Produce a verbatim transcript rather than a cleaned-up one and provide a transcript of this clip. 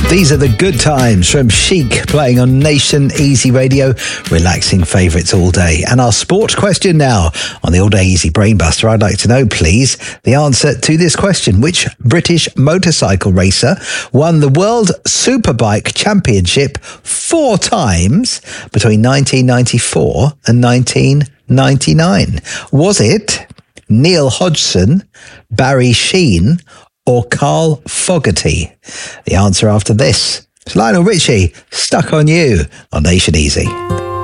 These are the good times from Chic, playing on Nation Easy Radio, relaxing favourites all day. And our sports question now on the All Day Easy Brainbuster. I'd like to know, please, the answer to this question. Which British motorcycle racer won the World Superbike Championship four times between nineteen ninety-four and nineteen ninety-nine? Was it Neil Hodgson, Barry Sheene, or Carl Fogarty? The answer after this. It's Lionel Richie, Stuck on You on Nation Easy.